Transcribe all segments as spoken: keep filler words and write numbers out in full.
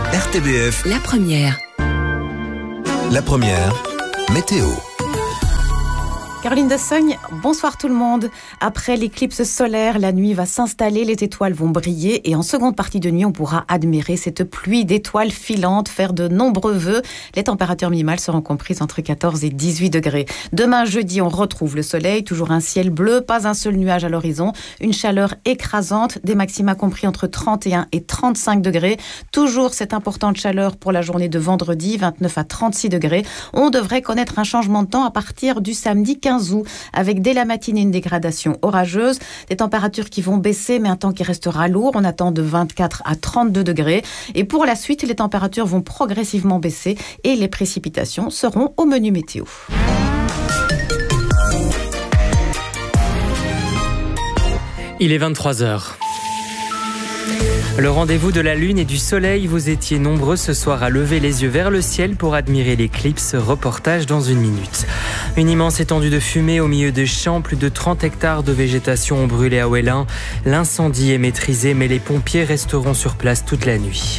R T B F. La première. La première, météo. Caroline de Sogne, bonsoir tout le monde. Après l'éclipse solaire, la nuit va s'installer, les étoiles vont briller et en seconde partie de nuit, on pourra admirer cette pluie d'étoiles filantes, faire de nombreux vœux. Les températures minimales seront comprises entre quatorze et dix-huit degrés. Demain jeudi, on retrouve le soleil, toujours un ciel bleu, pas un seul nuage à l'horizon, une chaleur écrasante, des maxima compris entre trente et un et trente-cinq degrés. Toujours cette importante chaleur pour la journée de vendredi, vingt-neuf à trente-six degrés. On devrait connaître un changement de temps à partir du samedi quinze août, avec dès la matinée une dégradation orageuse, des températures qui vont baisser, mais un temps qui restera lourd. On attend de vingt-quatre à trente-deux degrés. Et pour la suite, les températures vont progressivement baisser et les précipitations seront au menu météo. Il est vingt-trois heures. Le rendez-vous de la Lune et du Soleil, vous étiez nombreux ce soir à lever les yeux vers le ciel pour admirer l'éclipse. Reportage dans une minute. Une immense étendue de fumée au milieu des champs, plus de trente hectares de végétation ont brûlé à Ouélin. L'incendie est maîtrisé, mais les pompiers resteront sur place toute la nuit.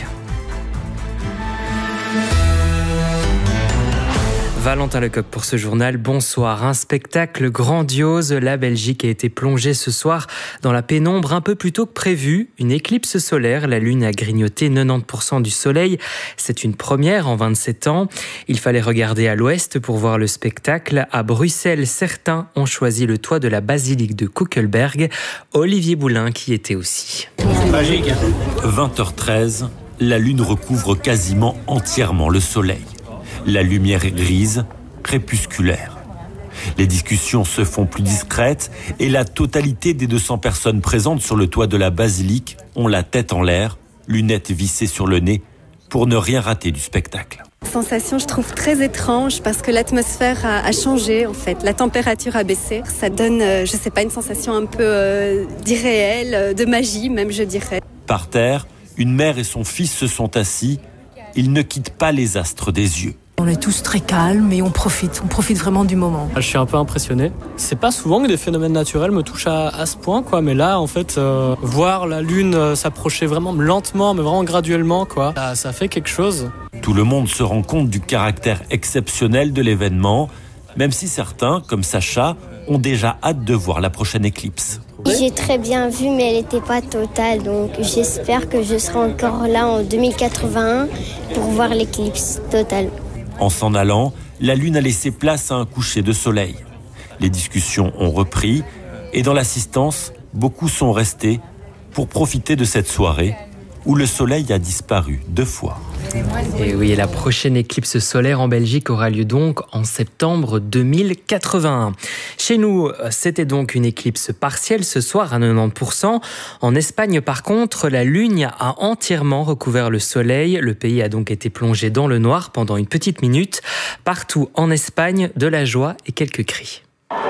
Valentin Lecoq pour ce journal. Bonsoir. Un spectacle grandiose. La Belgique a été plongée ce soir dans la pénombre un peu plus tôt que prévu. Une éclipse solaire. La Lune a grignoté quatre-vingt-dix pour cent du soleil. C'est une première en vingt-sept ans. Il fallait regarder à l'ouest pour voir le spectacle. À Bruxelles, certains ont choisi le toit de la basilique de Kuckelberg. Olivier Boulin qui était aussi. Magique. vingt heures treize, la Lune recouvre quasiment entièrement le soleil. La lumière est grise, crépusculaire. Les discussions se font plus discrètes et la totalité des deux cents personnes présentes sur le toit de la basilique ont la tête en l'air, lunettes vissées sur le nez, pour ne rien rater du spectacle. Sensation, je trouve très étrange parce que l'atmosphère a, a changé en fait, la température a baissé. Ça donne, euh, je sais pas, une sensation un peu euh, d'irréel, euh, de magie même, je dirais. Par terre, une mère et son fils se sont assis. Ils ne quittent pas les astres des yeux. On est tous très calmes et on profite, on profite vraiment du moment. Je suis un peu impressionné. C'est pas souvent que des phénomènes naturels me touchent à, à ce point, quoi. Mais là, en fait, euh, voir la Lune euh, s'approcher vraiment lentement, mais vraiment graduellement, quoi, ça, ça fait quelque chose. Tout le monde se rend compte du caractère exceptionnel de l'événement, même si certains, comme Sacha, ont déjà hâte de voir la prochaine éclipse. J'ai très bien vu, mais elle n'était pas totale, donc j'espère que je serai encore là en deux mille quatre-vingt-un pour voir l'éclipse totale. En s'en allant, la Lune a laissé place à un coucher de soleil. Les discussions ont repris et dans l'assistance, beaucoup sont restés pour profiter de cette soirée où le soleil a disparu deux fois. Et oui, la prochaine éclipse solaire en Belgique aura lieu donc en septembre deux mille quatre-vingt-un. Chez nous, c'était donc une éclipse partielle ce soir à quatre-vingt-dix pour cent. En Espagne, par contre, la Lune a entièrement recouvert le soleil. Le pays a donc été plongé dans le noir pendant une petite minute. Partout en Espagne, de la joie et quelques cris.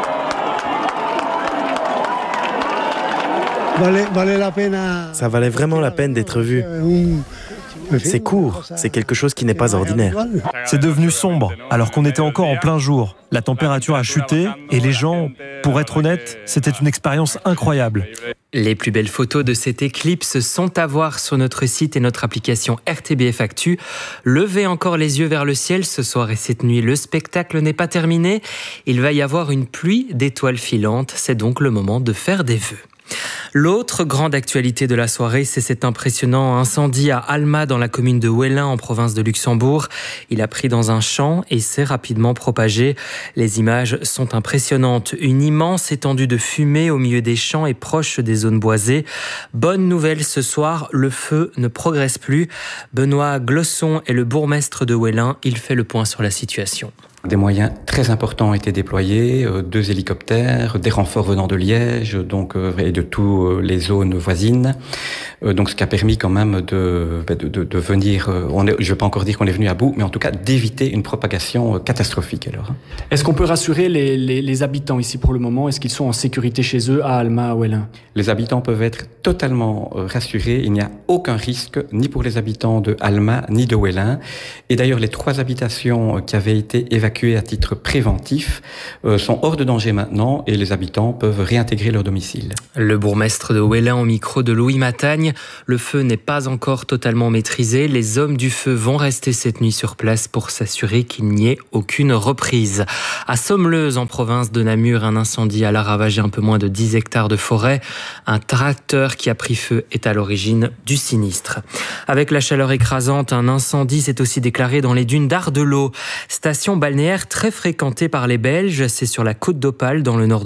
Ça valait vraiment la peine d'être vu. C'est court, c'est quelque chose qui n'est pas ordinaire. C'est devenu sombre, alors qu'on était encore en plein jour. La température a chuté et les gens, pour être honnête, c'était une expérience incroyable. Les plus belles photos de cette éclipse sont à voir sur notre site et notre application R T B F Actu. Levez encore les yeux vers le ciel ce soir et cette nuit. Le spectacle n'est pas terminé. Il va y avoir une pluie d'étoiles filantes. C'est donc le moment de faire des vœux. L'autre grande actualité de la soirée, c'est cet impressionnant incendie à Alma dans la commune de Ouélin en province de Luxembourg. Il a pris dans un champ et s'est rapidement propagé. Les images sont impressionnantes. Une immense étendue de fumée au milieu des champs et proche des zones boisées. Bonne nouvelle ce soir, le feu ne progresse plus. Benoît Glosson est le bourgmestre de Ouélin. Il fait le point sur la situation. Des moyens très importants ont été déployés, euh, deux hélicoptères, des renforts venant de Liège, donc euh, et de toutes les zones voisines. Euh, donc, ce qui a permis quand même de de, de, de venir. Euh, on est, je ne vais pas encore dire qu'on est venu à bout, mais en tout cas d'éviter une propagation euh, catastrophique. Alors. Est-ce qu'on peut rassurer les, les, les habitants ici pour le moment? Est-ce qu'ils sont en sécurité chez eux à Alma, à Ouélin? Les habitants peuvent être totalement euh, rassurés. Il n'y a aucun risque ni pour les habitants de Alma ni de Ouélin. Et d'ailleurs, les trois habitations qui avaient été évacuées évacués à titre préventif euh, sont hors de danger maintenant et les habitants peuvent réintégrer leur domicile. Le bourgmestre de Ouélin au micro de Louis Matagne. Le feu n'est pas encore totalement maîtrisé. Les hommes du feu vont rester cette nuit sur place pour s'assurer qu'il n'y ait aucune reprise. À Sommeleuse, en province de Namur, un incendie a ravagé un peu moins de dix hectares de forêt. Un tracteur qui a pris feu est à l'origine du sinistre. Avec la chaleur écrasante, un incendie s'est aussi déclaré dans les dunes d'Ardelot. Station balnéaire très fréquentée par les Belges, c'est sur la côte d'Opale dans le nord